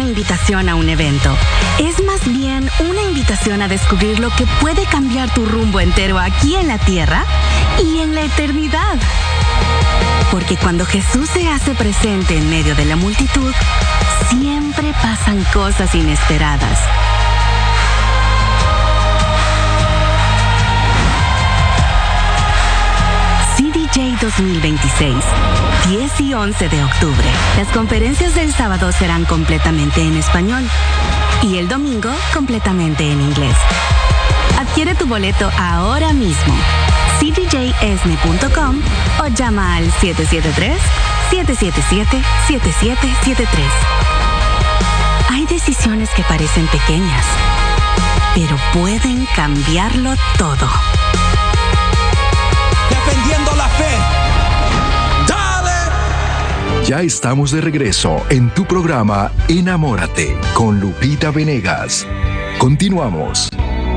invitación a un evento. Es más bien una invitación a descubrir lo que puede cambiar tu rumbo entero aquí en la tierra y en la eternidad. Porque cuando Jesús se hace presente en medio de la multitud, siempre pasan cosas inesperadas. CDJ 2026, 10 y 11 de octubre. Las conferencias del sábado serán completamente en español y el domingo completamente en inglés. Adquiere tu boleto ahora mismo. cdjesne.com o llama al 773-777-7773. Hay decisiones que parecen pequeñas, pero pueden cambiarlo todo. Defendiendo la fe. ¡Dale! Ya estamos de regreso en tu programa Enamórate con Lupita Venegas. Continuamos.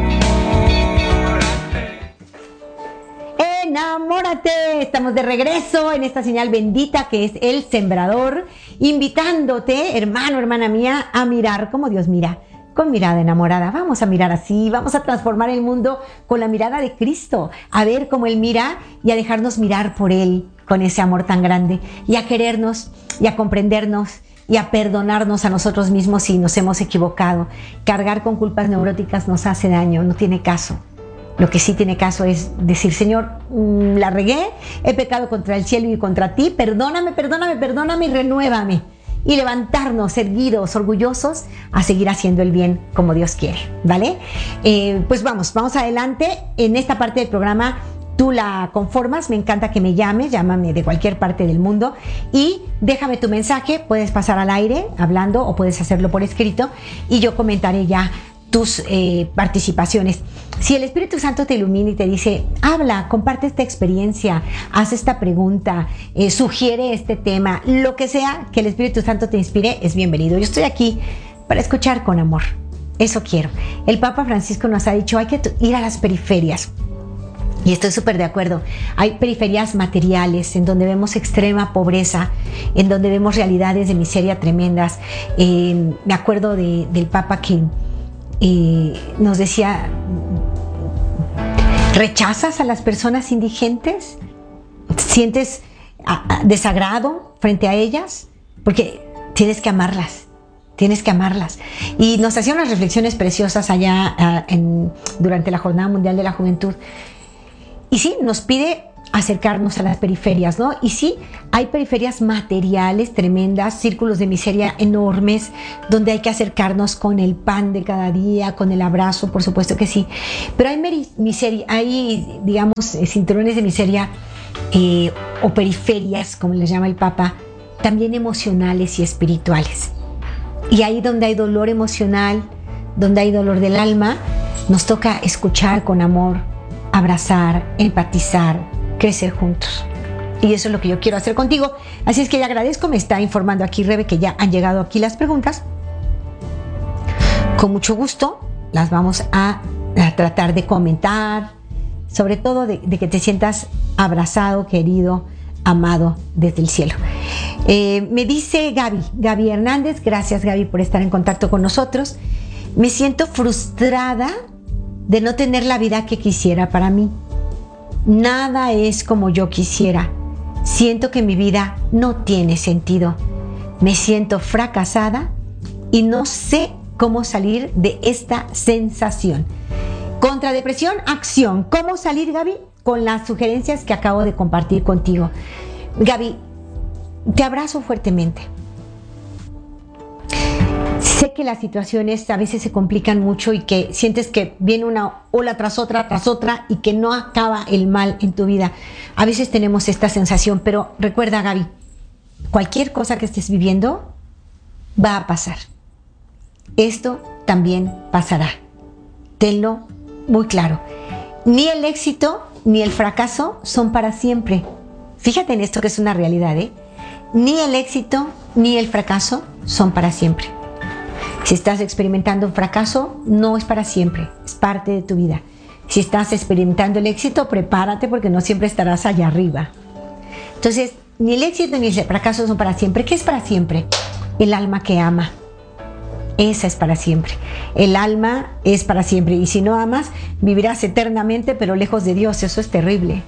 Enamórate, estamos de regreso en esta señal bendita que es El Sembrador, invitándote, hermano, hermana mía, a mirar como Dios mira, con mirada enamorada. Vamos a mirar así, vamos a transformar el mundo con la mirada de Cristo, a ver cómo Él mira y a dejarnos mirar por Él con ese amor tan grande y a querernos y a comprendernos y a perdonarnos a nosotros mismos si nos hemos equivocado. Cargar con culpas neuróticas nos hace daño, no tiene caso. Lo que sí tiene caso es decir, Señor, la regué, he pecado contra el cielo y contra ti, perdóname, perdóname, perdóname y renuévame. Y levantarnos erguidos, orgullosos, a seguir haciendo el bien como Dios quiere, ¿vale? Pues vamos adelante. En esta parte del programa tú la conformas, me encanta que me llames, llámame de cualquier parte del mundo y déjame tu mensaje, puedes pasar al aire hablando o puedes hacerlo por escrito y yo comentaré ya tus participaciones. Si el Espíritu Santo te ilumina y te dice, habla, comparte esta experiencia, haz esta pregunta, sugiere este tema, lo que sea que el Espíritu Santo te inspire, es bienvenido. Yo estoy aquí para escuchar con amor. Eso quiero. El Papa Francisco nos ha dicho, hay que ir a las periferias. Y estoy súper de acuerdo. Hay periferias materiales en donde vemos extrema pobreza, en donde vemos realidades de miseria tremendas. Me acuerdo del Papa que nos decía, ¿rechazas a las personas indigentes? ¿Sientes desagrado frente a ellas? Porque tienes que amarlas. Tienes que amarlas. Y nos hacía unas reflexiones preciosas allá durante la Jornada Mundial de la Juventud. Y sí, nos pide acercarnos a las periferias, ¿no? Y sí, hay periferias materiales tremendas, círculos de miseria enormes, donde hay que acercarnos con el pan de cada día, con el abrazo, por supuesto que sí. Pero hay miseria, hay, digamos, cinturones de miseria o periferias, como les llama el Papa, también emocionales y espirituales. Y ahí donde hay dolor emocional, donde hay dolor del alma, nos toca escuchar con amor, abrazar, empatizar, crecer juntos. Y eso es lo que yo quiero hacer contigo. Así es que le agradezco, me está informando aquí Rebe que ya han llegado aquí las preguntas. Con mucho gusto las vamos a tratar de comentar, sobre todo de que te sientas abrazado, querido, amado desde el cielo. Me dice Gaby Hernández, gracias Gaby por estar en contacto con nosotros. Me siento frustrada de no tener la vida que quisiera para mí. Nada es como yo quisiera. Siento que mi vida no tiene sentido. Me siento fracasada y no sé cómo salir de esta sensación. Contra depresión, acción. ¿Cómo salir, Gaby? Con las sugerencias que acabo de compartir contigo. Gaby, te abrazo fuertemente. Sé que las situaciones a veces se complican mucho y que sientes que viene una ola tras otra y que no acaba el mal en tu vida. A veces tenemos esta sensación, pero recuerda, Gaby, cualquier cosa que estés viviendo va a pasar. Esto también pasará. Tenlo muy claro. Ni el éxito ni el fracaso son para siempre. Fíjate en esto que es una realidad, ¿eh? Ni el éxito ni el fracaso son para siempre. Si estás experimentando un fracaso, no es para siempre, es parte de tu vida. Si estás experimentando el éxito, prepárate porque no siempre estarás allá arriba. Entonces, ni el éxito ni el fracaso son para siempre. ¿Qué es para siempre? El alma que ama. esa es para siempre. El alma es para siempre. Y si no amas, vivirás eternamente, pero lejos de Dios. Eso es terrible.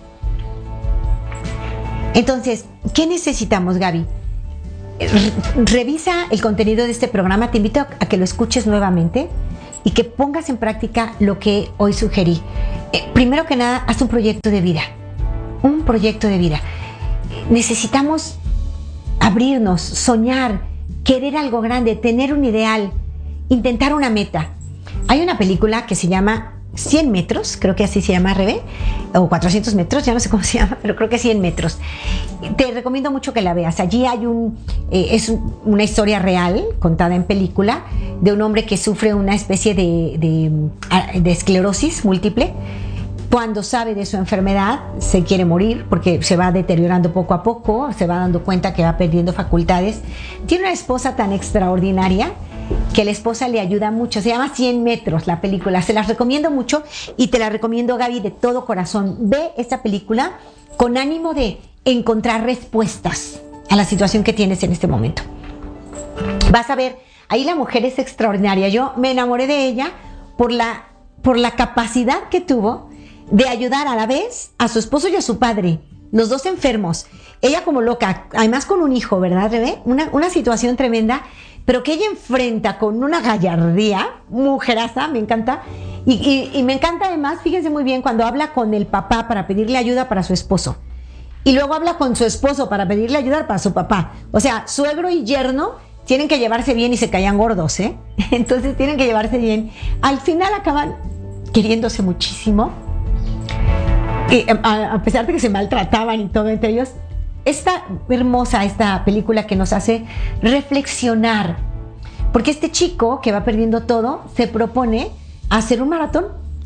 Entonces, ¿qué necesitamos, Gaby? Revisa el contenido de este programa. Te invito a que lo escuches nuevamente y que pongas en práctica lo que hoy sugerí. Primero que nada, haz un proyecto de vida. Un proyecto de vida. Necesitamos abrirnos, soñar, querer algo grande, tener un ideal, intentar una meta. Hay una película que se llama 100 metros, creo que así se llama, Rebe, o 400 metros, ya no sé cómo se llama, pero creo que 100 metros. Te recomiendo mucho que la veas. Allí hay es una historia real, contada en película, de un hombre que sufre una especie de esclerosis múltiple. Cuando sabe de su enfermedad, se quiere morir porque se va deteriorando poco a poco, se va dando cuenta que va perdiendo facultades. Tiene una esposa tan extraordinaria que la esposa le ayuda mucho. Se llama 100 metros la película. Se las recomiendo mucho y te la recomiendo, Gaby, de todo corazón. Ve esta película con ánimo de encontrar respuestas a la situación que tienes en este momento. Vas a ver, ahí la mujer es extraordinaria. Yo me enamoré de ella por la capacidad que tuvo de ayudar a la vez a su esposo y a su padre, los dos enfermos. Ella como loca, además con un hijo, ¿verdad, Rebe? Una situación tremenda, pero que ella enfrenta con una gallardía, mujeraza, me encanta. Y me encanta además, fíjense muy bien, cuando habla con el papá para pedirle ayuda para su esposo. Y luego habla con su esposo para pedirle ayuda para su papá. O sea, suegro y yerno tienen que llevarse bien y se caían gordos, ¿eh? Entonces tienen que llevarse bien. Al final acaban queriéndose muchísimo. A pesar de que se maltrataban y todo entre ellos. Esta película que nos hace reflexionar, porque este chico que va perdiendo todo se propone hacer un maratón,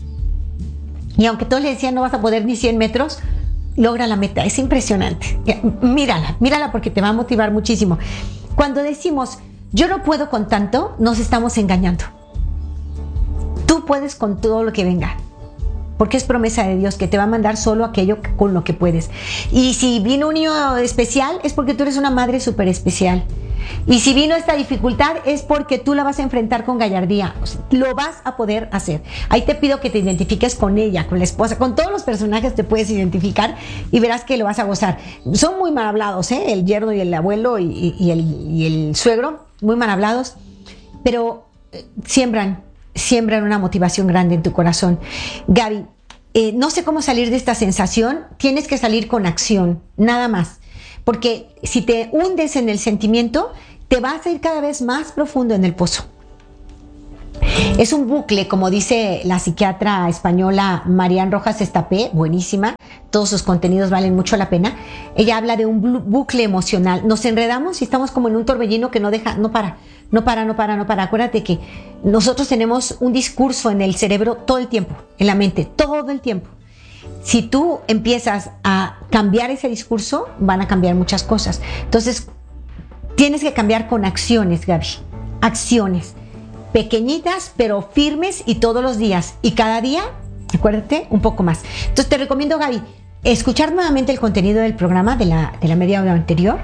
y aunque todos le decían no vas a poder ni 100 metros, logra la meta. Es impresionante. Mírala porque te va a motivar muchísimo. Cuando decimos yo no puedo con tanto, nos estamos engañando. Tú puedes con todo lo que venga, porque es promesa de Dios que te va a mandar solo aquello con lo que puedes. Y si vino un niño especial, es porque tú eres una madre súper especial. Y si vino esta dificultad, es porque tú la vas a enfrentar con gallardía. O sea, lo vas a poder hacer. Ahí te pido que te identifiques con ella, con la esposa, con todos los personajes te puedes identificar y verás que lo vas a gozar. Son muy mal hablados, ¿eh? El yerno y el abuelo y el suegro, muy mal hablados, pero siembran una motivación grande en tu corazón. Gaby, no sé cómo salir de esta sensación. Tienes que salir con acción, nada más. Porque si te hundes en el sentimiento, te vas a ir cada vez más profundo en el pozo. Es un bucle, como dice la psiquiatra española Marian Rojas Estapé, buenísima. Todos sus contenidos valen mucho la pena. Ella habla de un bucle emocional. Nos enredamos y estamos como en un torbellino que no para. Acuérdate que nosotros tenemos un discurso en el cerebro todo el tiempo, en la mente, todo el tiempo. Si tú empiezas a cambiar ese discurso, van a cambiar muchas cosas. Entonces, tienes que cambiar con acciones, Gaby. Acciones pequeñitas, pero firmes, y todos los días. Y cada día, acuérdate, un poco más. Entonces, te recomiendo, Gaby, escuchar nuevamente el contenido del programa de la media hora anterior,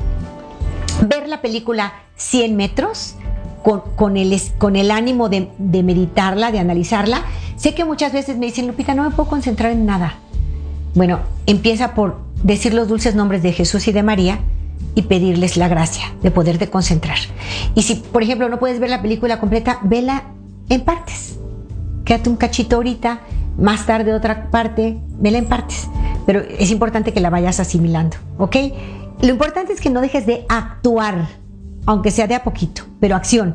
ver la película 100 metros con el ánimo de meditarla, de analizarla. Sé que muchas veces me dicen, Lupita, no me puedo concentrar en nada. Bueno, empieza por decir los dulces nombres de Jesús y de María y pedirles la gracia de poderte concentrar. Y si, por ejemplo, no puedes ver la película completa, vela en partes. Quédate un cachito ahorita, más tarde otra parte, vela en partes. Pero es importante que la vayas asimilando, ¿ok? Lo importante es que no dejes de actuar, aunque sea de a poquito, pero acción.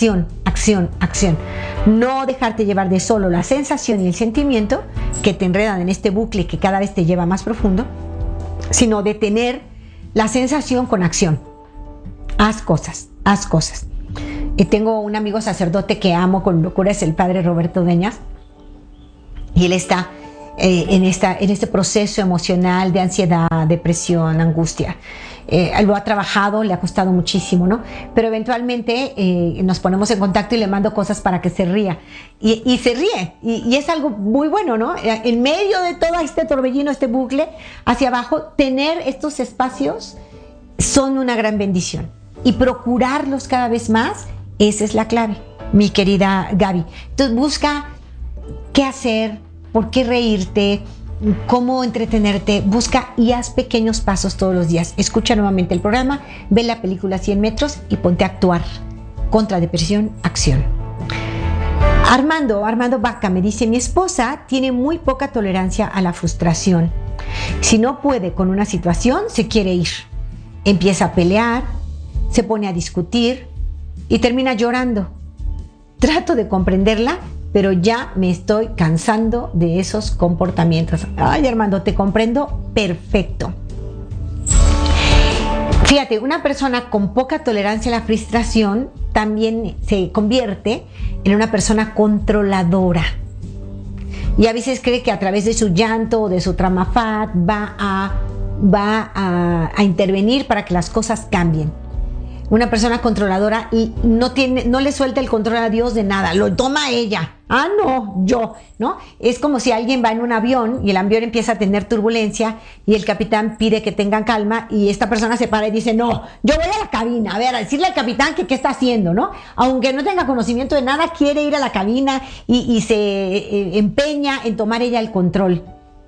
No dejarte llevar de solo la sensación y el sentimiento que te enredan en este bucle que cada vez te lleva más profundo, sino de tener la sensación con acción. Haz cosas. Tengo un amigo sacerdote que amo con locura, es el padre Roberto Deñas, y él está en este proceso emocional de ansiedad, depresión, angustia. Lo ha trabajado, le ha costado muchísimo, ¿no? Pero eventualmente nos ponemos en contacto y le mando cosas para que se ría. Y se ríe. Y es algo muy bueno, ¿no? En medio de todo este torbellino, este bucle hacia abajo, tener estos espacios son una gran bendición. Y procurarlos cada vez más Esa es la clave, mi querida Gaby. Entonces busca qué hacer, por qué reírte, cómo entretenerte, busca y haz pequeños pasos todos los días. Escucha nuevamente el programa, ve la película 100 metros y ponte a actuar. Contra depresión, acción. Armando Vaca me dice, mi esposa tiene muy poca tolerancia a la frustración. Si no puede con una situación, se quiere ir. Empieza a pelear, se pone a discutir y termina llorando. Trato de comprenderla, pero ya me estoy cansando de esos comportamientos. Ay, Armando, te comprendo perfecto. Fíjate, una persona con poca tolerancia a la frustración también se convierte en una persona controladora. Y a veces cree que a través de su llanto o de su trauma FAT va a intervenir para que las cosas cambien. Una persona controladora y no le suelta el control a Dios de nada, lo toma ella. Ah, no, yo, ¿no? Es como si alguien va en un avión y el avión empieza a tener turbulencia y el capitán pide que tengan calma y esta persona se para y dice, no, yo voy a la cabina, a ver, a decirle al capitán que qué está haciendo, ¿no? Aunque no tenga conocimiento de nada, quiere ir a la cabina y se empeña en tomar ella el control.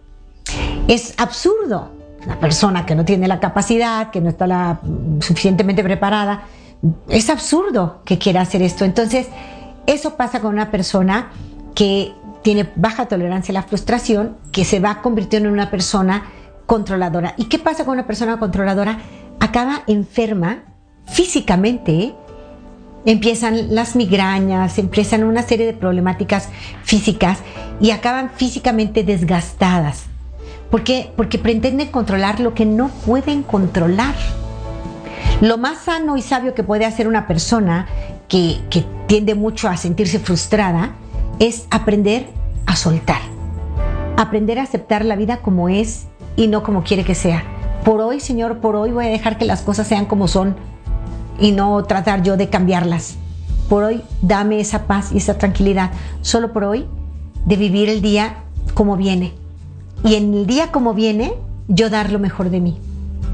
Es absurdo. Una persona que no tiene la capacidad, que no está suficientemente preparada, es absurdo que quiera hacer esto. Entonces, eso pasa con una persona que tiene baja tolerancia a la frustración, que se va convirtiendo en una persona controladora. ¿Y qué pasa con una persona controladora? Acaba enferma físicamente, empiezan las migrañas, empiezan una serie de problemáticas físicas y acaban físicamente desgastadas. ¿Por qué? Porque pretenden controlar lo que no pueden controlar. Lo más sano y sabio que puede hacer una persona que tiende mucho a sentirse frustrada es aprender a soltar. Aprender a aceptar la vida como es y no como quiere que sea. Por hoy, Señor, por hoy voy a dejar que las cosas sean como son y no tratar yo de cambiarlas. Por hoy, dame esa paz y esa tranquilidad. Solo por hoy, de vivir el día como viene. Y en el día como viene, yo dar lo mejor de mí.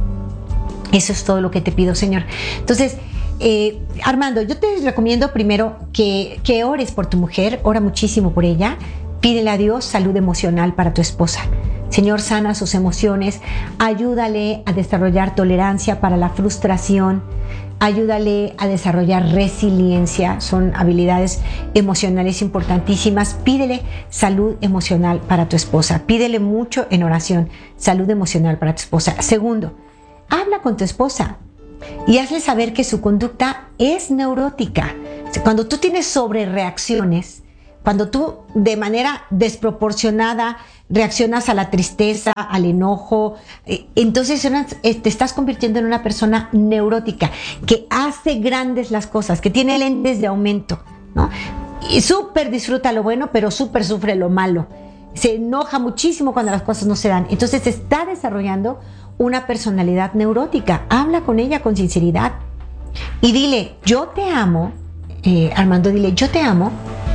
Eso es todo lo que te pido, Señor. Entonces, Armando, yo te recomiendo primero que ores por tu mujer, ora muchísimo por ella, pídele a Dios salud emocional para tu esposa. Señor, sana sus emociones, ayúdale a desarrollar tolerancia para la frustración, ayúdale a desarrollar resiliencia, son habilidades emocionales importantísimas. Pídele salud emocional para tu esposa, pídele mucho en oración, salud emocional para tu esposa. Segundo, habla con tu esposa y hazle saber que su conducta es neurótica. Cuando tú tienes sobrereacciones, cuando tú de manera desproporcionada reaccionas a la tristeza, al enojo, entonces te estás convirtiendo en una persona neurótica, que hace grandes las cosas, que tiene lentes de aumento, ¿no? Y súper disfruta lo bueno, pero súper sufre lo malo. Se enoja muchísimo cuando las cosas no se dan. Entonces está desarrollando una personalidad neurótica. Habla con ella con sinceridad y dile, yo te amo, Armando, dile, yo te amo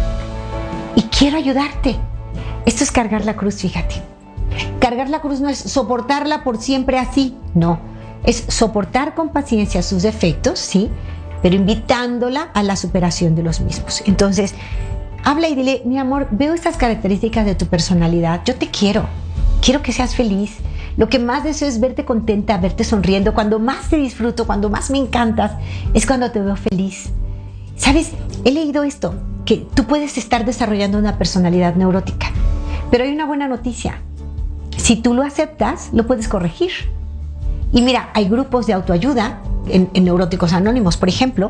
y quiero ayudarte. Esto es cargar la cruz, fíjate. Cargar la cruz no es soportarla por siempre así, no. Es soportar con paciencia sus defectos, sí, pero invitándola a la superación de los mismos. Entonces, habla y dile, mi amor, veo estas características de tu personalidad, yo te quiero que seas feliz. Lo que más deseo es verte contenta, verte sonriendo. Cuando más te disfruto, cuando más me encantas, es cuando te veo feliz. ¿Sabes? He leído esto, que tú puedes estar desarrollando una personalidad neurótica. Pero hay una buena noticia. Si tú lo aceptas, lo puedes corregir. Y mira, hay grupos de autoayuda en Neuróticos Anónimos, por ejemplo.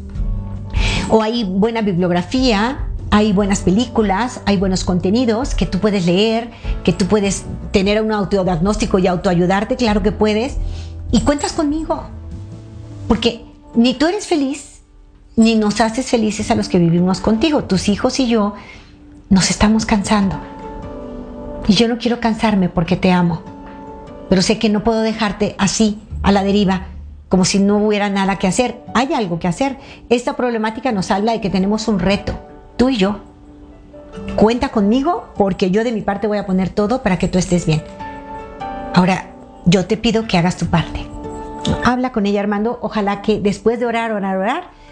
O hay buena bibliografía, hay buenas películas, hay buenos contenidos que tú puedes leer, que tú puedes tener un autodiagnóstico y autoayudarte, claro que puedes. Y cuentas conmigo. Porque ni tú eres feliz, ni nos haces felices a los que vivimos contigo. Tus hijos y yo nos estamos cansando. Y yo no quiero cansarme porque te amo. Pero sé que no puedo dejarte así, a la deriva, como si no hubiera nada que hacer. Hay algo que hacer. Esta problemática nos habla de que tenemos un reto, tú y yo. Cuenta conmigo porque yo de mi parte voy a poner todo para que tú estés bien. Ahora, yo te pido que hagas tu parte. Habla con ella, Armando. Ojalá que después de orar,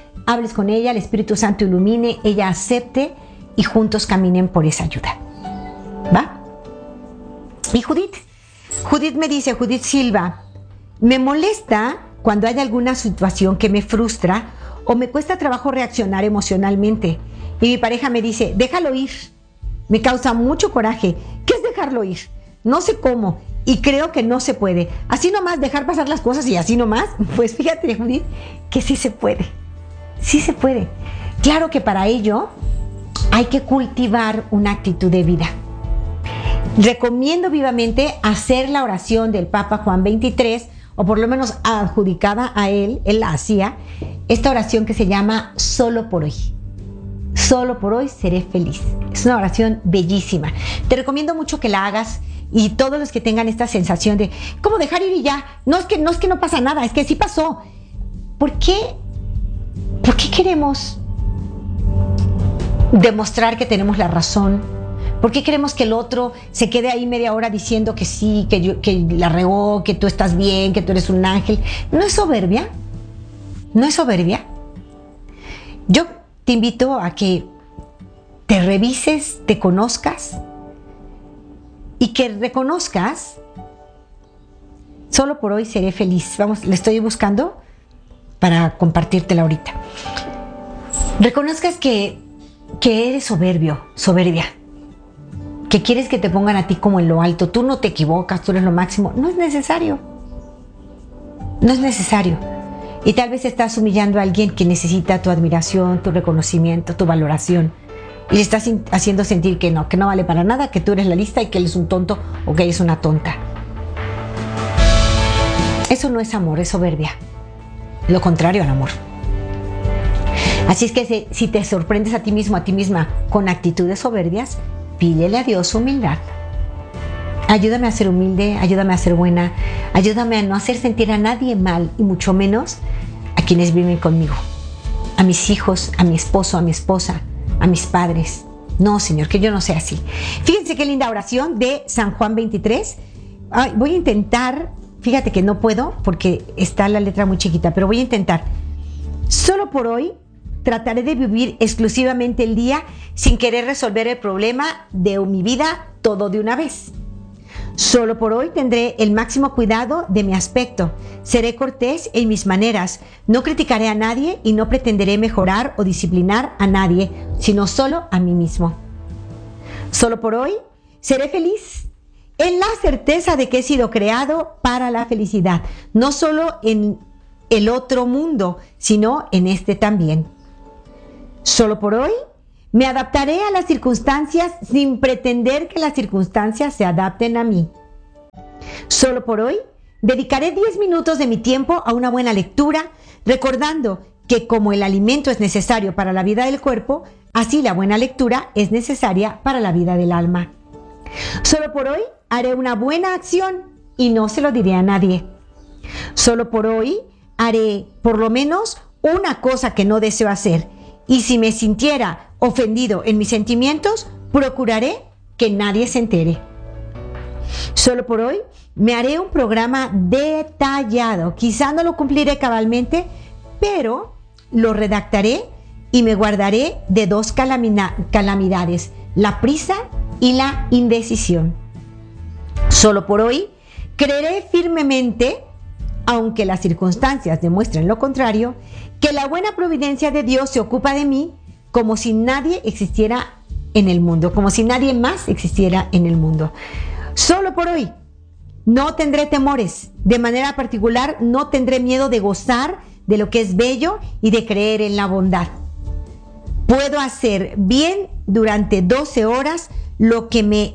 hables con ella, el Espíritu Santo ilumine, ella acepte y juntos caminen por esa ayuda. ¿Va? Y Judith me dice, Judith Silva, me molesta cuando hay alguna situación que me frustra o me cuesta trabajo reaccionar emocionalmente. Y mi pareja me dice, déjalo ir. Me causa mucho coraje. ¿Qué es dejarlo ir? No sé cómo y creo que no se puede. Así nomás dejar pasar las cosas y así nomás. Pues fíjate, Judith, que sí se puede. Sí se puede. Claro que para ello hay que cultivar una actitud de vida. Recomiendo vivamente hacer la oración del Papa Juan XXIII, o por lo menos adjudicada a él la hacía, esta oración que se llama Solo por hoy. Solo por hoy seré feliz. Es una oración bellísima. Te recomiendo mucho que la hagas y todos los que tengan esta sensación de ¿cómo dejar ir y ya? No es que no pasa nada, es que sí pasó. ¿Por qué queremos demostrar que tenemos la razón? ¿Por qué queremos que el otro se quede ahí media hora diciendo que sí, que la regó, que tú estás bien, que tú eres un ángel? ¿No es soberbia? ¿No es soberbia? Yo te invito a que te revises, te conozcas y que reconozcas, solo por hoy seré feliz. Vamos, le estoy buscando para compartírtela ahorita. Reconozcas que eres soberbia, que quieres que te pongan a ti como en lo alto. Tú no te equivocas, tú eres lo máximo. No es necesario. No es necesario. Y tal vez estás humillando a alguien que necesita tu admiración, tu reconocimiento, tu valoración. Y le estás haciendo sentir que no vale para nada, que tú eres la lista y que él es un tonto o que ella es una tonta. Eso no es amor, es soberbia. Lo contrario al amor. Así es que si te sorprendes a ti mismo, a ti misma, con actitudes soberbias, pídele a Dios humildad. Ayúdame a ser humilde, ayúdame a ser buena, ayúdame a no hacer sentir a nadie mal y mucho menos a quienes viven conmigo, a mis hijos, a mi esposo, a mi esposa, a mis padres. No, Señor, que yo no sea así. Fíjense qué linda oración de San Juan 23. Ay, voy a intentar, fíjate que no puedo porque está la letra muy chiquita, pero voy a intentar. Solo por hoy trataré de vivir exclusivamente el día sin querer resolver el problema de mi vida todo de una vez. Solo por hoy tendré el máximo cuidado de mi aspecto. Seré cortés en mis maneras. No criticaré a nadie y no pretenderé mejorar o disciplinar a nadie, sino solo a mí mismo. Solo por hoy seré feliz en la certeza de que he sido creado para la felicidad, no solo en el otro mundo, sino en este también. Solo por hoy me adaptaré a las circunstancias sin pretender que las circunstancias se adapten a mí. Solo por hoy dedicaré 10 minutos de mi tiempo a una buena lectura, recordando que como el alimento es necesario para la vida del cuerpo, así la buena lectura es necesaria para la vida del alma. Solo por hoy haré una buena acción y no se lo diré a nadie. Solo por hoy haré por lo menos una cosa que no deseo hacer. Y si me sintiera ofendido en mis sentimientos, procuraré que nadie se entere. Solo por hoy me haré un programa detallado. Quizá no lo cumpliré cabalmente, pero lo redactaré y me guardaré de dos calamidades, la prisa y la indecisión. Solo por hoy creeré firmemente, aunque las circunstancias demuestren lo contrario, que la buena providencia de Dios se ocupa de mí como si nadie existiera en el mundo, como si nadie más existiera en el mundo. Solo por hoy no tendré temores, de manera particular no tendré miedo de gozar de lo que es bello y de creer en la bondad. Puedo hacer bien durante 12 horas lo que me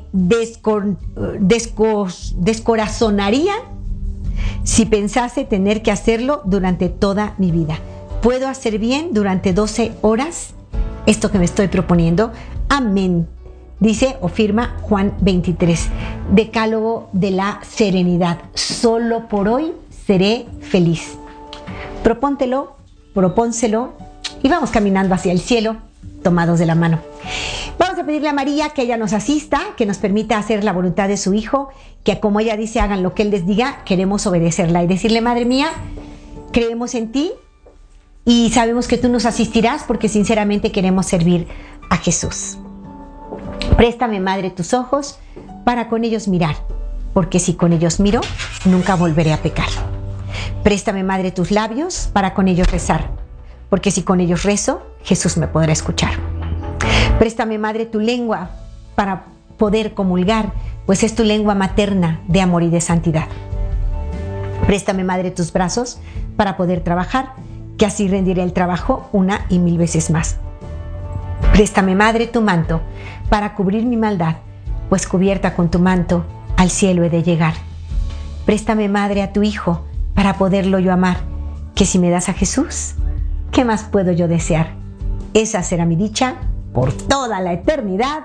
descorazonaría si pensase tener que hacerlo durante toda mi vida. Puedo hacer bien durante 12 horas esto que me estoy proponiendo. Amén. Dice o firma Juan 23, Decálogo de la Serenidad. Solo por hoy seré feliz. Propóntelo, propónselo y vamos caminando hacia el cielo, tomados de la mano. Vamos a pedirle a María que ella nos asista, que nos permita hacer la voluntad de su Hijo, que como ella dice, hagan lo que Él les diga, queremos obedecerla y decirle: Madre mía, creemos en ti, y sabemos que tú nos asistirás porque sinceramente queremos servir a Jesús. Préstame, Madre, tus ojos para con ellos mirar, porque si con ellos miro, nunca volveré a pecar. Préstame, Madre, tus labios para con ellos rezar, porque si con ellos rezo, Jesús me podrá escuchar. Préstame, Madre, tu lengua para poder comulgar, pues es tu lengua materna de amor y de santidad. Préstame, Madre, tus brazos para poder trabajar, que así rendiré el trabajo 1 y 1000 veces más. Préstame, Madre, tu manto para cubrir mi maldad, pues cubierta con tu manto al cielo he de llegar. Préstame, Madre, a tu Hijo para poderlo yo amar, que si me das a Jesús, ¿qué más puedo yo desear? Esa será mi dicha por toda la eternidad.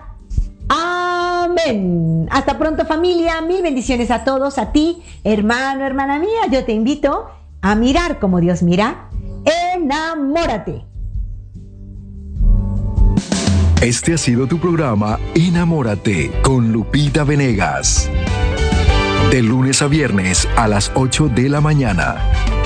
Amén. Hasta pronto, familia. 1000 bendiciones a todos, a ti, hermano, hermana mía. Yo te invito a mirar como Dios mira. Enamórate. Este ha sido tu programa Enamórate con Lupita Venegas. De lunes a viernes a las 8 de la mañana.